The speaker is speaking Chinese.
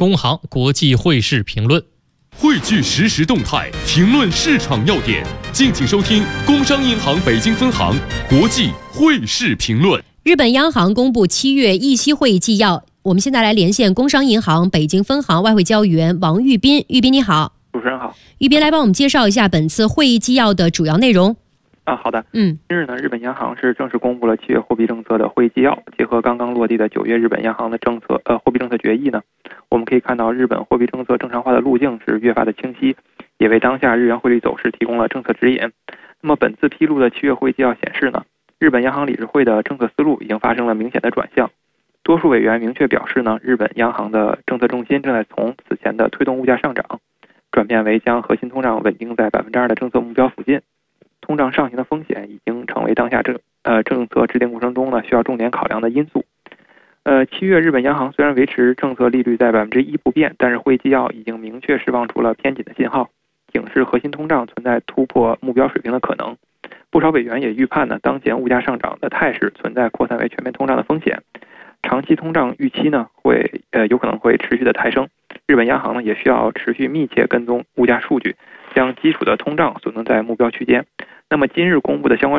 工行国际汇市评论， 汇聚实时动态，评论市场要点，敬请收听工商银行北京分行国际汇市评论。 日本央行公布7月议息会议纪要，我们现在来连线工商银行北京分行外汇交易员王玉斌。玉斌你好。 主持人好。 玉斌来帮我们介绍一下本次会议纪要的主要内容。 好的。今日呢，日本央行是正式公布了7月货币政策的会议纪要。结合刚刚落地的9月日本央行的货币政策决议呢，我们可以看到日本货币政策正常化的路径是越发的清晰，也为当下日元汇率走势提供了政策指引。那么本次披露的7月会议纪要显示呢，日本央行理事会的政策思路已经发生了明显的转向。多数委员明确表示呢，日本央行的政策重心正在从此前的推动物价上涨，转变为将核心通胀稳定在2%的政策目标附近。通胀上行的风险已经成为当下政策制定过程中呢需要重点考量的因素。7月日本央行虽然维持政策利率在1%不变，但是会议纪要已经明确释放出了偏紧的信号，警示核心通胀存在突破目标水平的可能。不少委员也预判呢，当前物价上涨的态势存在扩散为全面通胀的风险，长期通胀预期呢有可能会持续的抬升。日本央行呢也需要持续密切跟踪物价数据，将基础的通胀锁定在目标区间。那么今日公布的相关